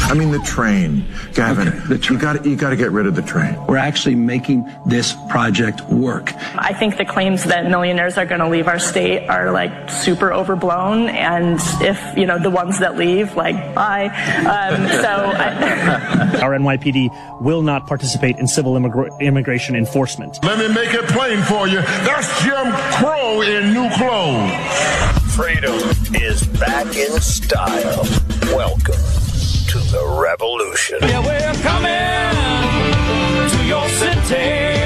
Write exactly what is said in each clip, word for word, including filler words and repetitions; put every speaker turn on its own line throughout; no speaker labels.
I mean, the train, Gavin.
Okay, the train.
You got you got to get rid of the train.
We're actually making this project work.
I think the claims that millionaires are going to leave our state are like super overblown, and if you know the ones that leave, like bye. Um, so I
our N Y P D will not participate in civil immigra- immigration enforcement.
Let me make it plain for you. That's Jim Crow in new clothes.
Freedom is back in style. Welcome to the revolution.
Yeah, we're coming to your city.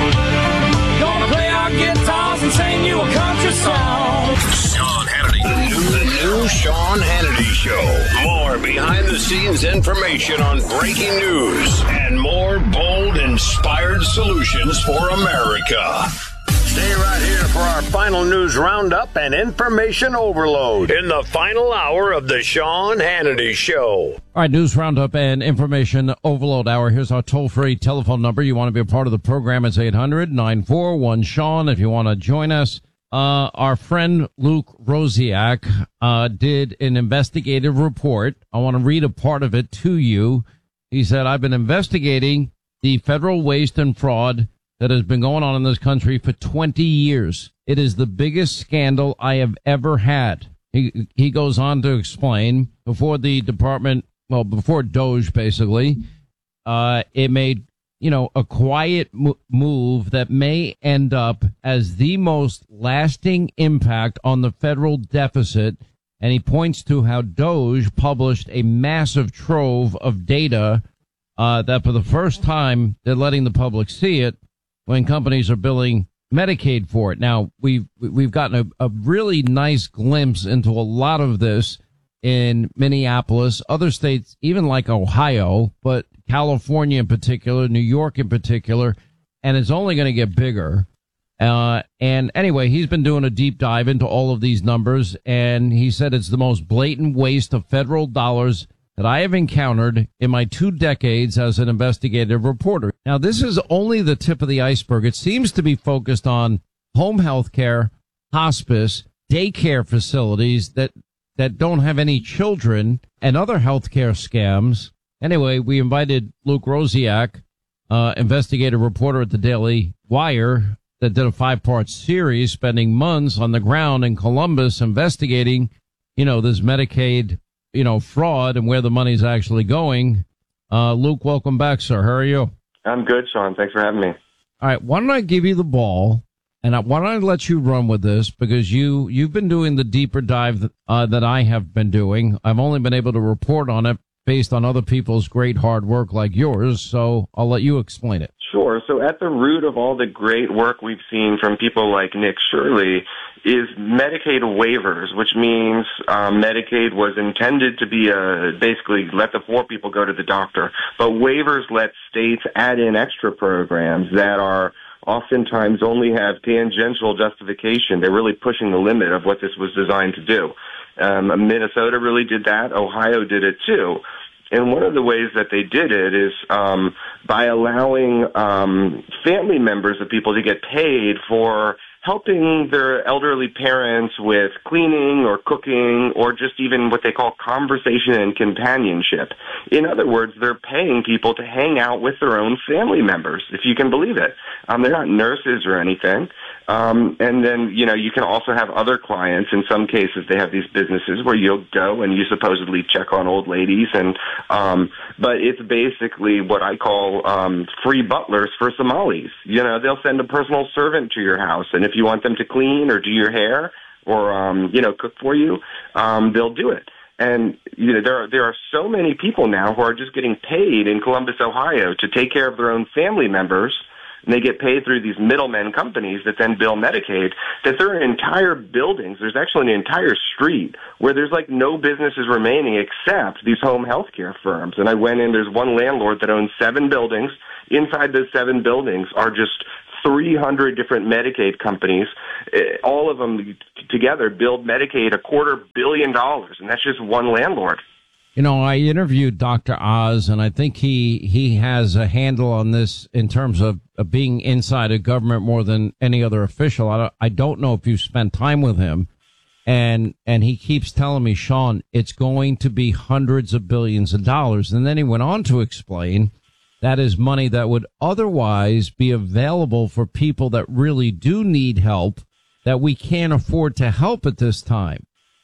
Gonna play our guitars and sing you a country song.
Sean Hannity. The new, the new Sean Hannity Show. More behind-the-scenes information on breaking news and more bold, inspired solutions for America. Stay right here for our final news roundup and information overload in the final hour of the Sean Hannity Show.
All right, news roundup and information overload hour. Here's our toll-free telephone number. You want to be a part of the program, it's eight hundred nine four one Sean if you want to join us. Uh, our friend Luke Rosiak uh, did an investigative report. I want to read a part of it to you. He said, I've been investigating the federal waste and fraud that has been going on in this country for twenty years. It is the biggest scandal I have ever had. He, he goes on to explain before the department, well, before DOJ, basically, uh, it made, you know, a quiet mo- move that may end up as the most lasting impact on the federal deficit. And he points to how DOJ published a massive trove of data, uh, that for the first time, they're letting the public see it, when companies are billing Medicaid for it. Now, we've, we've gotten a, a really nice glimpse into a lot of this in Minneapolis, other states, even like Ohio, but California in particular, New York in particular, and it's only going to get bigger. Uh, and anyway, he's been doing a deep dive into all of these numbers, and he said it's the most blatant waste of federal dollars that I have encountered in my two decades as an investigative reporter. Now, this is only the tip of the iceberg. It seems to be focused on home health care, hospice, daycare facilities that, that don't have any children, and other health care scams. Anyway, we invited Luke Rosiak, uh, investigative reporter at the Daily Wire, that did a five-part series spending months on the ground in Columbus investigating, you know, this Medicaid you know, fraud and where the money's actually going. Uh, Luke, welcome back, sir. How are you?
I'm good, Sean. Thanks for having me.
All right. Why don't I give you the ball and I, why don't I let you run with this, because you, you've been doing the deeper dive that, uh, that I have been doing. I've only been able to report on it based on other people's great hard work like yours. So I'll let you explain it.
Sure. So at the root of all the great work we've seen from people like Nick Shirley is Medicaid waivers, which means um, Medicaid was intended to be a, basically let the poor people go to the doctor, but waivers let states add in extra programs that are oftentimes only have tangential justification. They're really pushing the limit of what this was designed to do. Um, Minnesota really did that. Ohio did it too. And one of the ways that they did it is um, by allowing um, family members of people to get paid for helping their elderly parents with cleaning or cooking or just even what they call conversation and companionship. In other words, they're paying people to hang out with their own family members, if you can believe it. Um, they're not nurses or anything. Um, and then, you know, you can also have other clients. In some cases, they have these businesses where you'll go and you supposedly check on old ladies. And, um, but it's basically what I call, um, free butlers for Somalis. You know, they'll send a personal servant to your house. And if you want them to clean or do your hair or, um, you know, cook for you, um, they'll do it. And, you know, there are, there are so many people now who are just getting paid in Columbus, Ohio to take care of their own family members. And they get paid through these middlemen companies that then bill Medicaid, that there are entire buildings. There's actually an entire street where there's like no businesses remaining except these home health care firms. And I went in, there's one landlord that owns seven buildings. Inside those seven buildings are just three hundred different Medicaid companies. All of them together build Medicaid a quarter billion dollars. And that's just one landlord.
You know, I interviewed Doctor Oz, and I think he he has a handle on this in terms of, of being inside a government more than any other official. I don't, I don't know if you spent time with him, And, and he keeps telling me, Sean, it's going to be hundreds of billions of dollars. And then he went on to explain that is money that would otherwise be available for people that really do need help, that we can't afford to help at this time.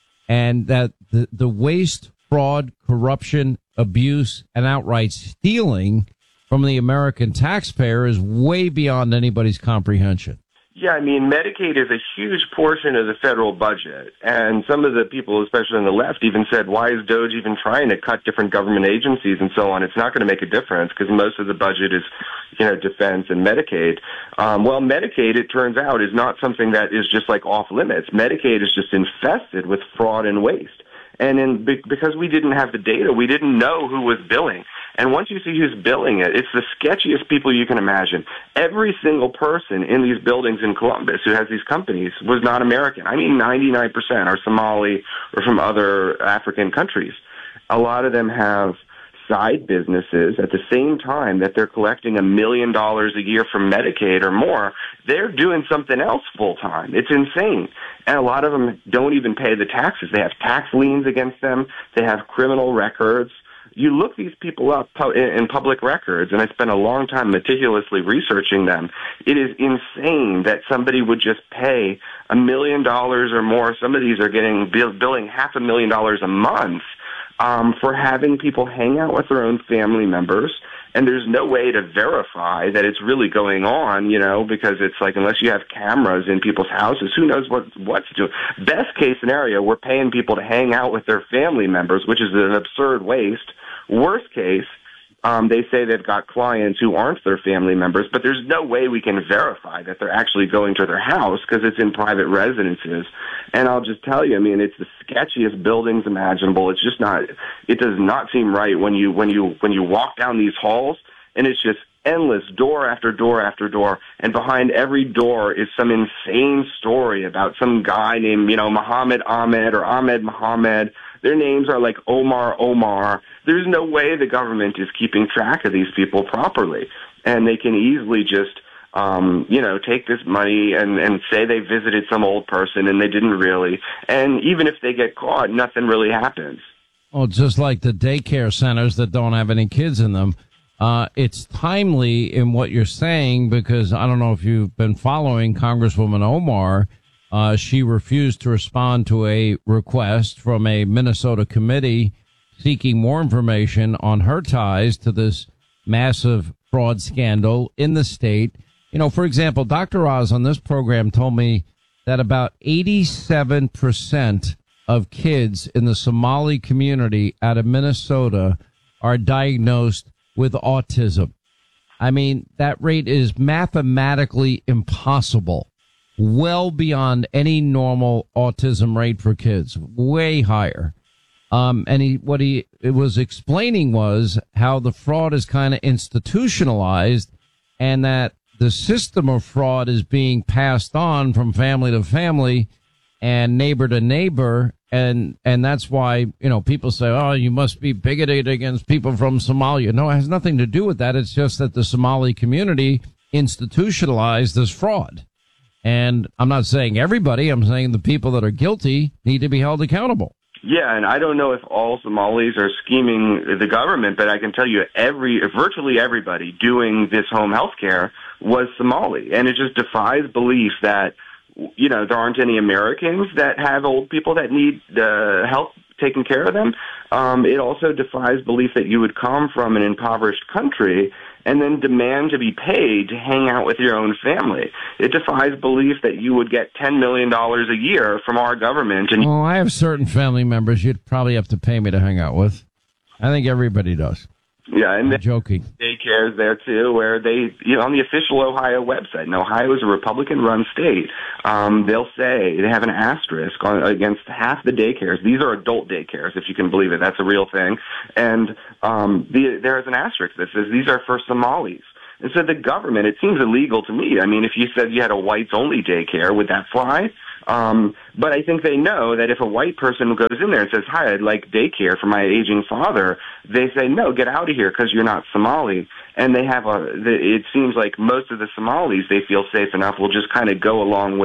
And that the, the waste, fraud, corruption, abuse, and outright stealing from the American taxpayer is way beyond anybody's comprehension.
Yeah, I mean, Medicaid is a huge portion of the federal budget. And some of the people, especially on the left, even said, why is DOGE even trying to cut different government agencies and so on? It's not going to make a difference because most of the budget is, you know, defense and Medicaid. Um, well, Medicaid, it turns out, is not something that is just like off limits. Medicaid is just infested with fraud and waste. And in, because we didn't have the data, we didn't know who was billing. And once you see who's billing it, it's the sketchiest people you can imagine. Every single person in these buildings in Columbus who has these companies was not American. I mean, ninety-nine percent are Somali or from other African countries. A lot of them have side businesses at the same time that they're collecting a million dollars a year from Medicaid or more. They're doing something else full time. It's insane. And a lot of them don't even pay the taxes. They have tax liens against them. They have criminal records. You look these people up in public records, and I spent a long time meticulously researching them. It is insane that somebody would just pay a million dollars or more. Some of these are getting billing half a million dollars a month um, for having people hang out with their own family members. And there's no way to verify that it's really going on, you know, because it's like unless you have cameras in people's houses, who knows what what's doing. Best case scenario, we're paying people to hang out with their family members, which is an absurd waste. Worst case, um, they say they've got clients who aren't their family members, but there's no way we can verify that they're actually going to their house because it's in private residences. And I'll just tell you, I mean, it's the sketchiest buildings imaginable. It's just not, it does not seem right when you, when you, when you walk down these halls, and it's just endless door after door after door. And behind every door is some insane story about some guy named, you know, Muhammad Ahmed or Ahmed Muhammad. Their names are like Omar Omar. There's no way the government is keeping track of these people properly. And they can easily just, um, you know, take this money and, and say they visited some old person and they didn't really. And even if they get caught, nothing really happens.
Oh, just like the daycare centers that don't have any kids in them. Uh, it's timely in what you're saying because I don't know if you've been following Congresswoman Omar. Uh, she refused to respond to a request from a Minnesota committee seeking more information on her ties to this massive fraud scandal in the state. You know, for example, Doctor Oz on this program told me that about eighty-seven percent of kids in the Somali community out of Minnesota are diagnosed with autism. I mean, that rate is mathematically impossible. Well beyond any normal autism rate for kids, way higher. Um, and he, what he was explaining was how the fraud is kind of institutionalized and that the system of fraud is being passed on from family to family and neighbor to neighbor. And, and that's why, you know, people say, oh, you must be bigoted against people from Somalia. No, it has nothing to do with that. It's just that the Somali community institutionalized this fraud. And I'm not saying everybody, I'm saying the people that are guilty need to be held accountable.
Yeah, and I don't know if all Somalis are scheming the government, but I can tell you every, virtually everybody doing this home health care was Somali. And it just defies belief that, you know, there aren't any Americans that have old people that need uh, help taking care of them. Um, it also defies belief that you would come from an impoverished country and then demand to be paid to hang out with your own family. It defies belief that you would get ten million dollars a year from our government. And
well, I have certain family members you'd probably have to pay me to hang out with. I think everybody does.
Yeah, and
I'm joking.
Daycares there too, where they, you know, on the official Ohio website, and Ohio is a Republican-run state. Um, they'll say they have an asterisk on, against half the daycares. These are adult daycares, if you can believe it. That's a real thing. And um, the, there is an asterisk that says these are for Somalis. And so the government, it seems illegal to me. I mean, if you said you had a whites-only daycare, would that fly? Um, but I think they know that if a white person goes in there and says, hi, I'd like daycare for my aging father, they say, no, get out of here because you're not Somali. And they have a, it seems like most of the Somalis, they feel safe enough, will just kind of go along with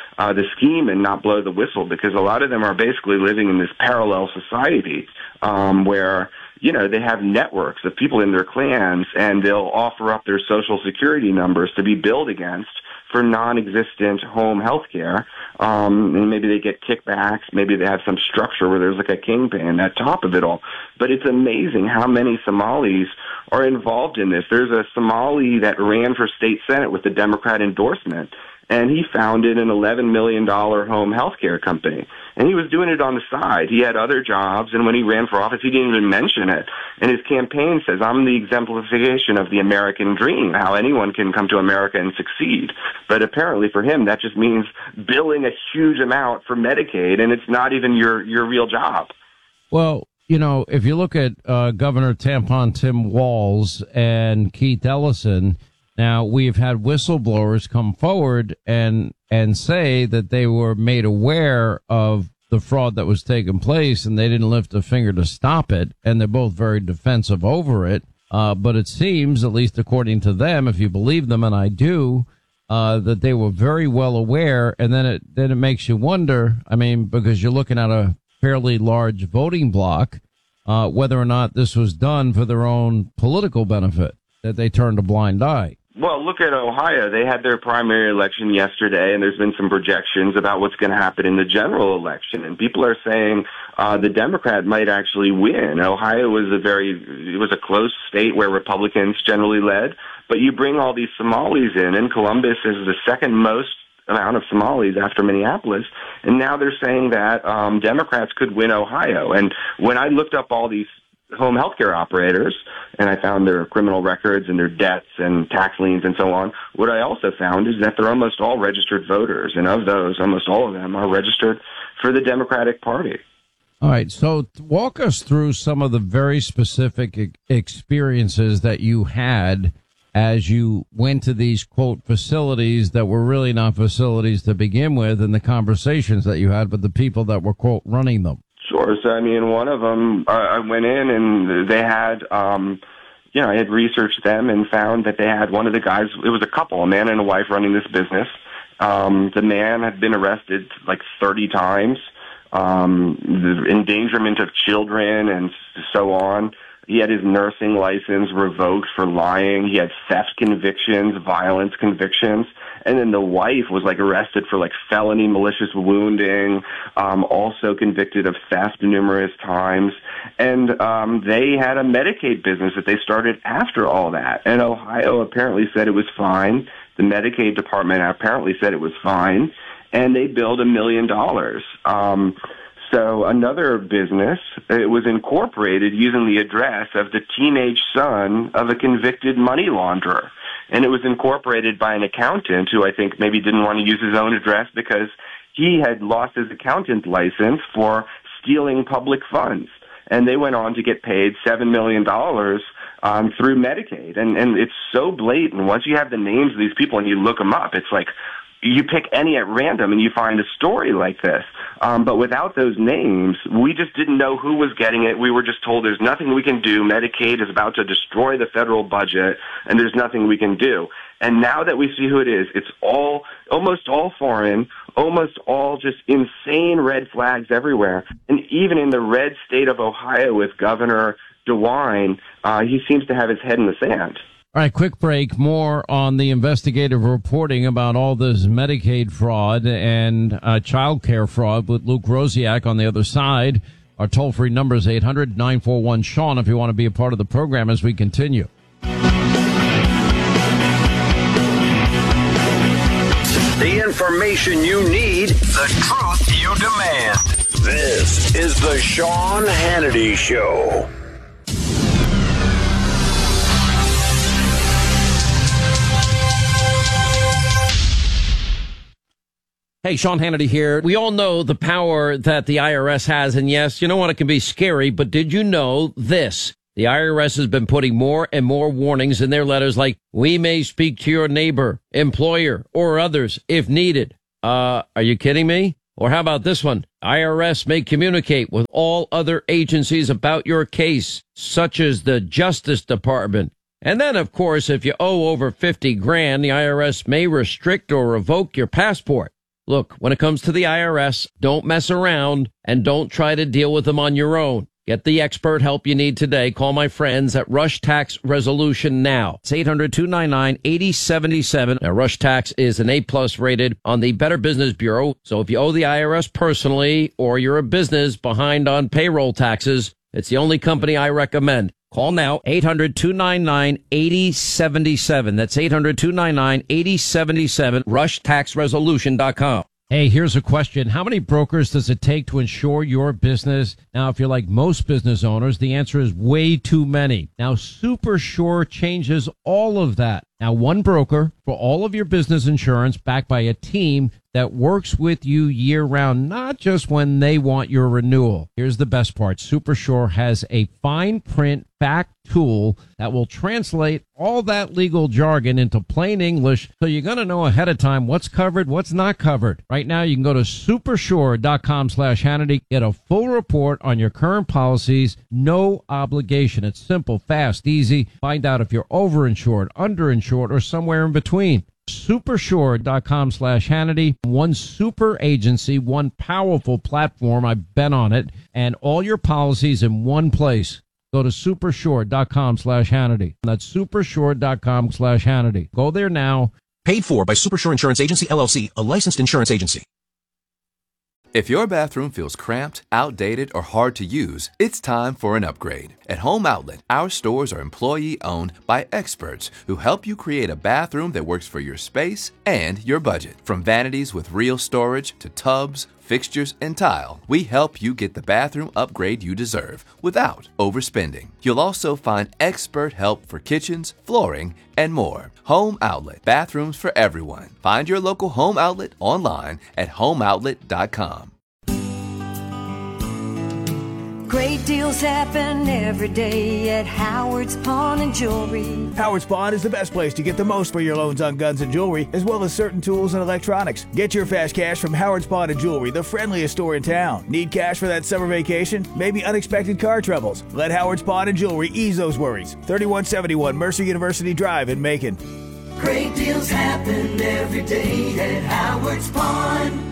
uh, the scheme and not blow the whistle, because a lot of them are basically living in this parallel society um, where, you know, they have networks of people in their clans, and they'll offer up their social security numbers to be billed against for non-existent home health care. Um, and maybe they get kickbacks. Maybe they have some structure where there's like a kingpin at top of it all. But it's amazing how many Somalis are involved in this. There's a Somali that ran for state senate with the Democrat endorsement, and he founded an eleven million dollars home health care company. And he was doing it on the side. He had other jobs, and when he ran for office, he didn't even mention it. And his campaign says, I'm the exemplification of the American dream, how anyone can come to America and succeed. But apparently for him, that just means billing a huge amount for Medicaid, and it's not even your, your real job.
Well, you know, if you look at uh, Governor Tampon Tim Walz and Keith Ellison, now we've had whistleblowers come forward and and say that they were made aware of the fraud that was taking place, and they didn't lift a finger to stop it. And they're both very defensive over it. Uh, but it seems, at least according to them, if you believe them, and I do, uh, that they were very well aware. And then it then it makes you wonder. I mean, because you're looking at a fairly large voting block, uh, whether or not this was done for their own political benefit, that they turned a blind eye.
Well, look at Ohio. They had their primary election yesterday, and there's been some projections about what's going to happen in the general election. And people are saying uh, the Democrat might actually win. Ohio was a very, it was a close state where Republicans generally led. But you bring all these Somalis in, and Columbus is the second most amount of Somalis after Minneapolis. And now they're saying that um, Democrats could win Ohio. And when I looked up all these home healthcare operators, and I found their criminal records and their debts and tax liens and so on, what I also found is that they're almost all registered voters, and of those, almost all of them are registered for the Democratic Party.
All right, so walk us through some of the very specific experiences that you had as you went to these, quote, facilities that were really not facilities to begin with, and the conversations that you had with the people that were, quote, running them.
Sure. So, I mean, one of them, uh, I went in and they had, um, you know, I had researched them and found that they had one of the guys, it was a couple, a man and a wife running this business. Um, the man had been arrested like thirty times, um, the endangerment of children and so on. He had his nursing license revoked for lying. He had theft convictions, violence convictions. And then the wife was like arrested for like felony malicious wounding, um, also convicted of theft numerous times. And um, they had a Medicaid business that they started after all that. And Ohio apparently said it was fine. The Medicaid department apparently said it was fine. And they billed a million dollars. Um, So another business, it was incorporated using the address of the teenage son of a convicted money launderer. And it was incorporated by an accountant who I think maybe didn't want to use his own address because he had lost his accountant license for stealing public funds. And they went on to get paid seven million dollars um, through Medicaid. And, and it's so blatant. Once you have the names of these people and you look them up, it's like, you pick any at random and you find a story like this. Um, but without those names, we just didn't know who was getting it. We were just told there's nothing we can do. Medicaid is about to destroy the federal budget and there's nothing we can do. And now that we see who it is, it's all, almost all foreign, almost all just insane red flags everywhere. And even in the red state of Ohio with Governor DeWine, uh, he seems to have his head in the sand.
All right, quick break. More on the investigative reporting about all this Medicaid fraud and uh, child care fraud with Luke Rosiak on the other side. Our toll-free number is eight hundred nine four one Sean if you want to be a part of the program as we continue.
The information you need, the truth you demand. This is the Sean Hannity Show.
Hey, Sean Hannity here. We all know the power that the I R S has, and yes, you know what, it can be scary, but did you know this? The I R S has been putting more and more warnings in their letters like, we may speak to your neighbor, employer, or others if needed. Uh, are you kidding me? Or how about this one? I R S may communicate with all other agencies about your case, such as the Justice Department. And then, of course, if you owe over fifty grand, the I R S may restrict or revoke your passport. Look, when it comes to the I R S, don't mess around and don't try to deal with them on your own. Get the expert help you need today. Call my friends at Rush Tax Resolution now. It's eight hundred, two nine nine, eight oh seven seven. Now, Rush Tax is an A-plus rated on the Better Business Bureau. So if you owe the I R S personally or you're a business behind on payroll taxes, it's the only company I recommend. Call now, eight hundred, two nine nine, eight oh seven seven. That's eight hundred, two nine nine, eight oh seven seven, rush tax resolution dot com.
Hey, here's a question. How many brokers does it take to insure your business? Now, if you're like most business owners, the answer is way too many. Now, SuperSure changes all of that. Now, one broker for all of your business insurance backed by a team that works with you year round, not just when they want your renewal. Here's the best part. SuperSure has a fine print fact tool that will translate all that legal jargon into plain English, so you're going to know ahead of time what's covered, what's not covered. Right now, you can go to supersure.com slash Hannity, get a full report on your current policies, no obligation. It's simple, fast, easy. Find out if you're overinsured, underinsured, or somewhere in between. Supersure.com slash Hannity. One super agency, one powerful platform. I've been on it, and all your policies in one place. Go to supersure.com slash Hannity. That's supersure.com slash Hannity. Go there now.
Paid for by Supersure Insurance Agency, L L C, a licensed insurance agency.
If your bathroom feels cramped, outdated, or hard to use, it's time for an upgrade. At Home Outlet, our stores are employee-owned by experts who help you create a bathroom that works for your space and your budget. From vanities with real storage to tubs, fixtures, and tile, we help you get the bathroom upgrade you deserve without overspending. You'll also find expert help for kitchens, flooring, and more. Home Outlet, bathrooms for everyone. Find your local Home Outlet online at home outlet dot com.
Great deals happen every day at Howard's Pawn and Jewelry.
Howard's Pawn is the best place to get the most for your loans on guns and jewelry, as well as certain tools and electronics. Get your fast cash from Howard's Pawn and Jewelry, the friendliest store in town. Need cash for that summer vacation? Maybe unexpected car troubles? Let Howard's Pawn and Jewelry ease those worries. thirty-one seventy-one Mercer University Drive in Macon.
Great deals happen every day at Howard's Pawn.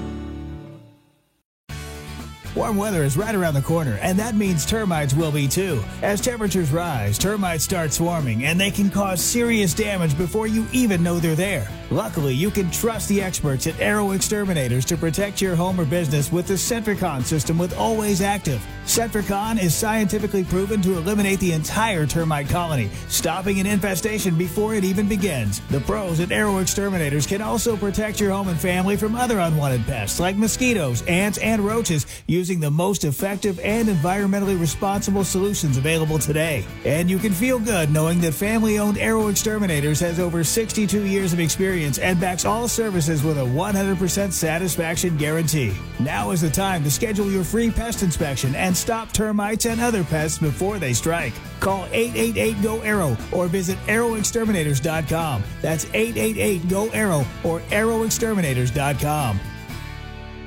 Warm weather is right around the corner, and that means termites will be too. As temperatures rise, termites start swarming, and they can cause serious damage before you even know they're there. Luckily, you can trust the experts at Arrow Exterminators to protect your home or business with the Centricon system with Always Active. Centricon is scientifically proven to eliminate the entire termite colony, stopping an infestation before it even begins. The pros at Arrow Exterminators can also protect your home and family from other unwanted pests like mosquitoes, ants, and roaches using the most effective and environmentally responsible solutions available today. And you can feel good knowing that family-owned Arrow Exterminators has over sixty-two years of experience and backs all services with a one hundred percent satisfaction guarantee. Now is the time to schedule your free pest inspection and stop termites and other pests before they strike. Call eight eight eight, G O, ARROW or visit arrow exterminators dot com. That's eight eight eight, G O, ARROW or arrow exterminators dot com.